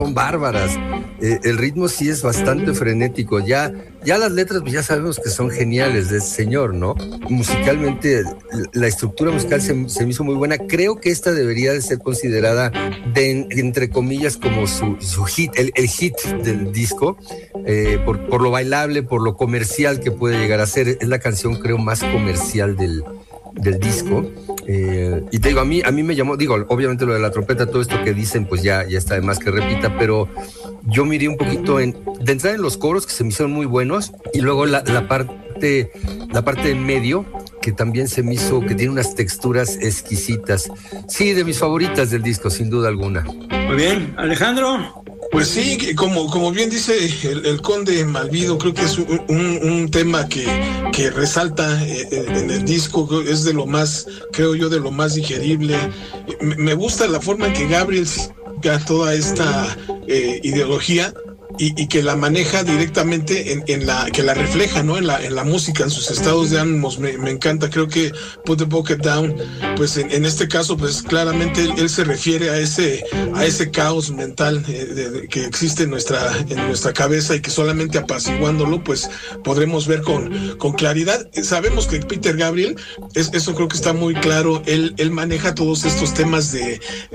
son bárbaras. El ritmo sí es bastante frenético. Ya las letras, pues ya sabemos que son geniales de ese señor, ¿no? Musicalmente, la estructura musical se me hizo muy buena. Creo que esta debería de ser considerada, entre comillas, como su hit, el hit del disco, por lo bailable, por lo comercial que puede llegar a ser. Es la canción, creo, más comercial del disco. Y te digo, a mí me llamó, digo, obviamente lo de la trompeta, todo esto que dicen, pues ya está de más que repita, pero yo miré un poquito de entrar en los coros, que se me hicieron muy buenos, y luego la parte en medio, que también se me hizo, que tiene unas texturas exquisitas. Sí, de mis favoritas del disco, sin duda alguna. Muy bien, Alejandro. Pues sí, como bien dice el Conde Malvido, creo que es un tema que resalta en el disco, es de lo más, creo yo, de lo más digerible. Me gusta la forma en que Gabriel toda esta ideología y que la maneja directamente que la refleja, ¿no? En la música, en sus estados de ánimos. Me encanta. Creo que Put the Bucket Down, pues en este caso, pues claramente él se refiere a ese caos mental que existe en nuestra cabeza, y que solamente apaciguándolo pues podremos ver con claridad. Sabemos que Peter Gabriel, eso creo que está muy claro. Él maneja todos estos temas de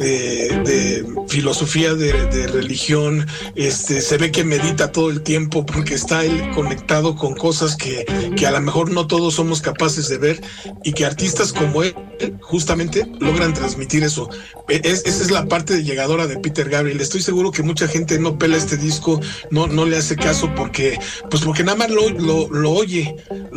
filosofía, de religión. Se ve que medita todo el tiempo, porque está él conectado con cosas que a lo mejor no todos somos capaces de ver, y que artistas como él justamente logran transmitir eso. Esa es la parte llegadora de Peter Gabriel. Estoy seguro que mucha gente no pela este disco, no le hace caso porque nada más lo oye,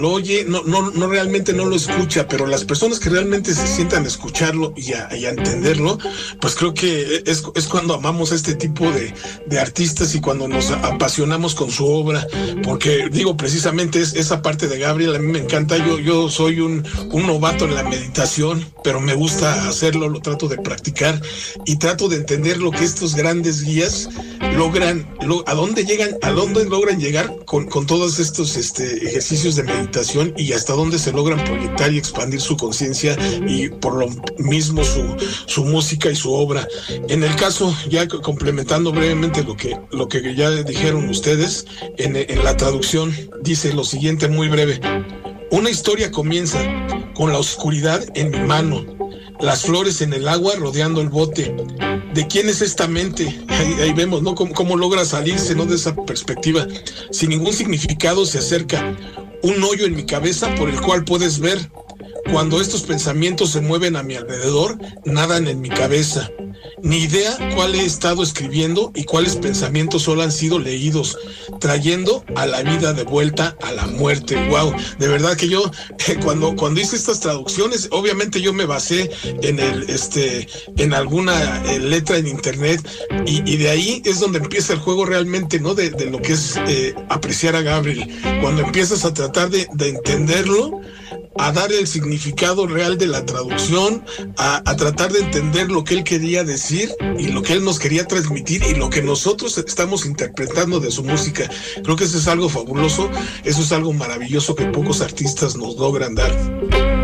no realmente no lo escucha, pero las personas que realmente se sientan a escucharlo y a entenderlo, pues creo que es cuando amamos a este tipo de artistas, y cuando nos apasionamos con su obra, porque digo, precisamente esa parte de Gabriel a mí me encanta. Yo soy un novato en la meditación, pero me gusta hacerlo, lo trato de practicar y trato de entender lo que estos grandes guías logran, a dónde logran llegar con todos estos ejercicios de meditación, y hasta dónde se logran proyectar y expandir su conciencia, y por lo mismo su música y su obra. En el caso, ya complementando brevemente lo que ya dijeron ustedes, en la traducción dice lo siguiente, muy breve: una historia comienza con la oscuridad en mi mano, las flores en el agua rodeando el bote. ¿De quién es esta mente? Ahí vemos, ¿no? Cómo logra salirse, ¿no? De esa perspectiva. Sin ningún significado se acerca. Un hoyo en mi cabeza por el cual puedes ver. Cuando estos pensamientos se mueven a mi alrededor, nadan en mi cabeza. Ni idea cuál he estado escribiendo y cuáles pensamientos solo han sido leídos, trayendo a la vida de vuelta a la muerte. Wow, de verdad que yo cuando hice estas traducciones, obviamente yo me basé en alguna letra en internet, y de ahí es donde empieza el juego realmente, ¿no? De lo que es apreciar a Gabriel. Cuando empiezas a tratar de entenderlo, a dar el significado real de la traducción, a tratar de entender lo que él quería decir y lo que él nos quería transmitir y lo que nosotros estamos interpretando de su música. Creo que eso es algo fabuloso, eso es algo maravilloso que pocos artistas nos logran dar.